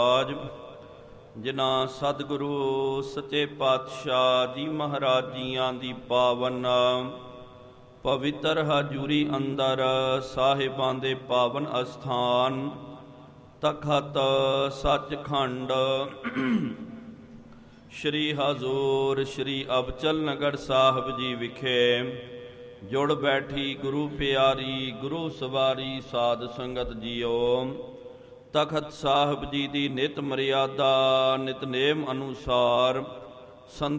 ਜਿਨ੍ਹਾਂ ਸਤਿਗੁਰੂ ਸੱਚੇ ਪਾਤਸ਼ਾਹ ਜੀ ਮਹਾਰਾਜ ਜੀਆਂ ਦੀ ਪਾਵਨ ਪਵਿੱਤਰ ਹਜ਼ੂਰੀ ਅੰਦਰ ਸਾਹਿਬਾਂ ਦੇ ਪਾਵਨ ਅਸਥਾਨ ਤਖਤ ਸੱਚਖੰਡ ਸ਼੍ਰੀ ਹਜ਼ੂਰ ਸ਼੍ਰੀ ਅਬਚਲ ਨਗਰ ਸਾਹਿਬ ਜੀ ਵਿਖੇ ਜੁੜ ਬੈਠੀ ਗੁਰੂ ਪਿਆਰੀ ਗੁਰੂ ਸਵਾਰੀ ਸਾਧ ਸੰਗਤ ਜੀਓ। ਤਖਤ ਸਾਹਿਬ ਜੀ ਦੀ ਨਿਤ ਮਰਿਆਦਾ ਨਿਤਨੇਮ ਅਨੁਸਾਰ